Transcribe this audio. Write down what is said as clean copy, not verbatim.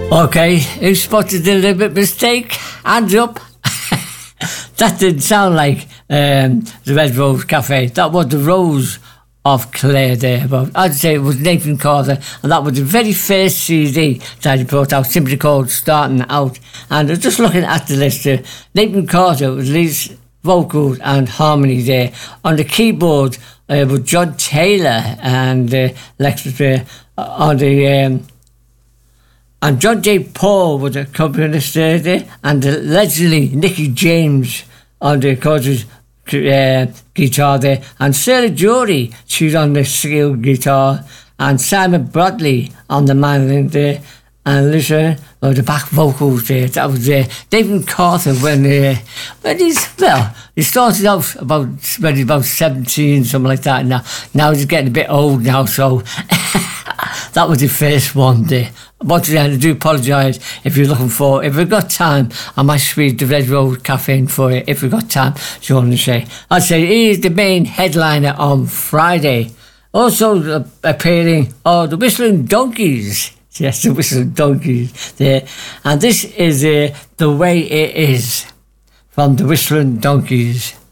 Okay, who spotted the little bit mistake? Hands up. That didn't sound like the Red Rose Cafe. That was the Rose of Clare there. But I'd say it was Nathan Carter, and that was the very first CD that he brought out, simply called Starting Out. And I was just looking at the list here. Nathan Carter was lead vocals and harmony there. On the keyboard was John Taylor and Lexus on the... and John J. Paul was the accompanist there, and Leslie Nicky James on the chorus guitar there, and Sarah Jory, she's on the steel guitar, and Simon Bradley on the mandolin there, and Lisa on the back vocals there. That was David Carter when he started out when he's about 17, something like that. Now he's getting a bit old now, so that was the first one there. Once again, I do apologise if we've got time, I might squeeze the Red Rose Cafe in for you, if we've got time, so you want to say. I'd say he is the main headliner on Friday. Also appearing are the Whistling Donkeys. Yes, the Whistling Donkeys there. And this is The Way It Is from the Whistling Donkeys.